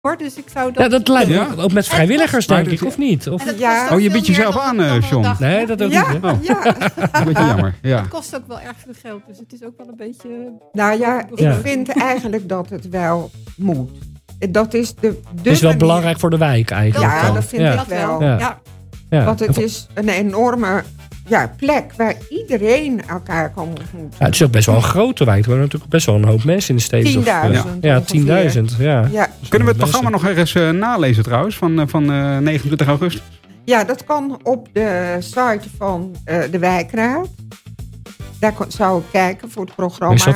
hoor. Dus ik zou dat... Ja, dat lijkt me ook met vrijwilligers, denk ik, of niet? Of... Je biedt jezelf aan, John. Nee, dat ook niet. Hè? Oh. Een beetje jammer. Ja. Het kost ook wel erg veel geld, dus het is ook wel een beetje... Nou ja, ik vind eigenlijk dat het wel moet. Dat is de het is wel belangrijk voor de wijk eigenlijk. Ja, dat vind ik wel. Ja. Want het is een enorme plek waar iedereen elkaar kan ontmoeten. Ja, het is ook best wel een grote wijk. Er wonen natuurlijk best wel een hoop mensen in de steden. 10.000. Ja, 10.000. Ja. Kunnen we het programma nog ergens nalezen trouwens, van 29 augustus? Ja, dat kan op de site van de wijkraad. Daar zou ik kijken voor het programma. Is dat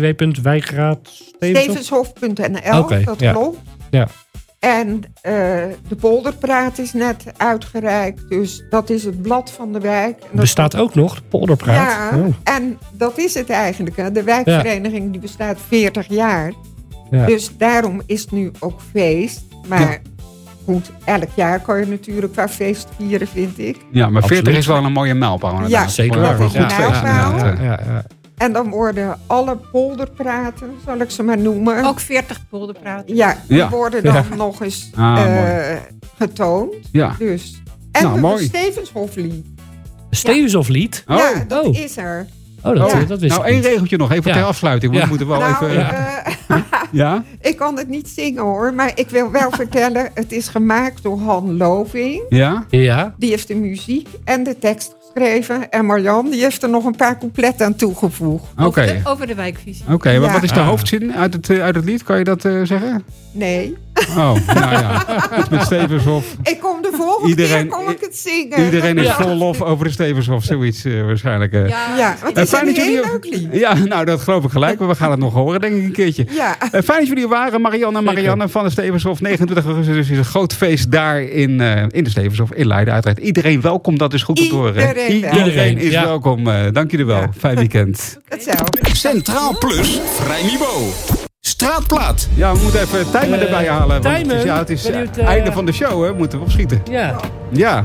www.wijkraadstevenshof.nl? Dat klopt. Ja. En de polderpraat is net uitgereikt. Dus dat is het blad van de wijk. Bestaat ook nog, de polderpraat? Ja, en dat is het eigenlijk. Hè. De wijkvereniging die bestaat 40 jaar. Ja. Dus daarom is het nu ook feest. Maar goed, elk jaar kan je natuurlijk qua feest vieren, vind ik. Ja, maar 40 is wel een mooie mijlpaal. Ja, zeker. Dat is een mijlpaal. Ja. En dan worden alle polderpraten, zal ik ze maar noemen. Ook 40 polderpraten. Ja, die worden dan nog eens getoond. Ja. Dus. En mooi. Stevenshoflied. Stevenshoflied? Oh. Ja, dat is er. Oh, dat wist ik één regeltje nog, even ter afsluiting. We moeten wel even... Ja? Ik kan het niet zingen hoor, maar ik wil wel vertellen... het is gemaakt door Han Loving. Ja? Die heeft de muziek en de tekst geschreven. En Marjan, die heeft er nog een paar coupletten aan toegevoegd. Over de wijkvisie. Oké, maar wat is de hoofdzin uit het lied? Kan je dat zeggen? Nee. Oh, nou ja. Met Stevenshof. Ik kom de volgende keer kom ik het zingen. Iedereen is vol lof over de Stevenshof. Zoiets waarschijnlijk. Ja, het is een heel leuk lied. Ja, nou dat geloof ik gelijk. Maar we gaan het nog horen, denk ik, een keertje. Ja. Fijn dat jullie waren. Marianne van de Stevenshof. 29 augustus is een groot feest daar in de Stevenshof in Leiden. Uiteraard iedereen welkom. Dat is goed om te horen. Iedereen is welkom. Dank jullie wel. Fijn weekend. Hetzelfde. Centraal Plus, Vrijniveau. Straatplaat. Ja, we moeten even Tijmen erbij halen. Want het is het einde van de show, hè? Moeten we opschieten. Ja.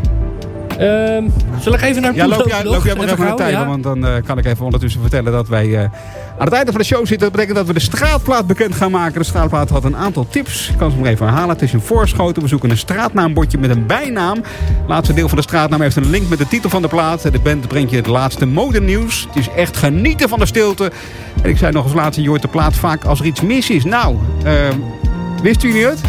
Zal ik even naar loop jij maar even naar Tijmen. Want dan kan ik even ondertussen vertellen dat wij aan het einde van de show zitten. Dat betekent dat we de straatplaat bekend gaan maken. De straatplaat had een aantal tips. Ik kan ze maar even herhalen. Het is een voorschoten. We zoeken een straatnaambordje met een bijnaam. Het laatste deel van de straatnaam heeft een link met de titel van de plaat. De band brengt je het laatste modenieuws. Het is echt genieten van de stilte. En ik zei nog als laatste, je hoort de plaat vaak als er iets mis is. Nou, wisten jullie het?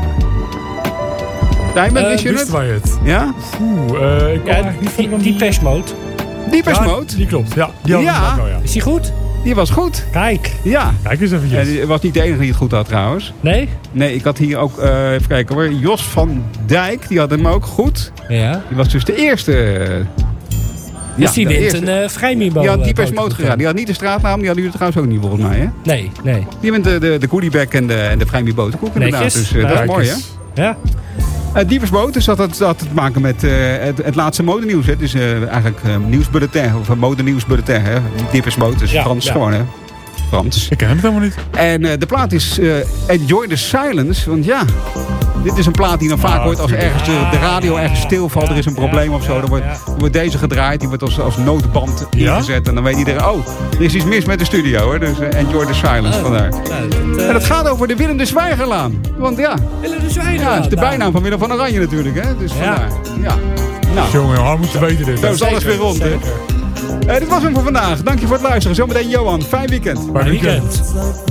Tijmen, wist je het? Wij het? Ja? Depeche Mode. Depeche Mode? Die klopt, ja. Is die goed? Die was goed. Kijk. Ja. Kijk eens eventjes. En die was niet de enige die het goed had trouwens. Nee? Nee, ik had hier ook, even kijken hoor, Jos van Dijk, die had hem ook goed. Ja. Die was dus de eerste... Dus die wint een Vrijniveau. Die had Depeche Mode gedaan. Die had niet de straatnaam, die hadden jullie trouwens ook niet volgens mij, hè? Nee. Die wint de goodiebag en de Vrijniveau koek inderdaad. Dus dat is mooi, hè? Ja. Depeche Mode, dus dat had te maken met het laatste modenieuws. Het is eigenlijk nieuwsbulletin, of een modenieuwsbulletin. Depeche Mode, dus Frans gewoon, hè? Frans. Ik ken het helemaal niet. En de plaat is Enjoy the Silence, want ja... Dit is een plaat die dan vaak hoort als ergens de radio ergens stilvalt. Er is een probleem of zo. Dan wordt deze gedraaid. Die wordt als noodband ingezet. En dan weet iedereen, er is iets mis met de studio. Hoor. Dus Enjoy the Silence vandaar. En het gaat over de Willem de Zwijgerlaan. Want Willem de Zwijgerlaan. Ja, de bijnaam van Willem van Oranje natuurlijk. Hè. Dus vandaar. Ja. Nou, jongen, we moeten weten dit. Zo is alles weer rond. Hè. Dit was hem voor vandaag. Dank je voor het luisteren. Zometeen Johan. Fijn weekend. Fijn weekend.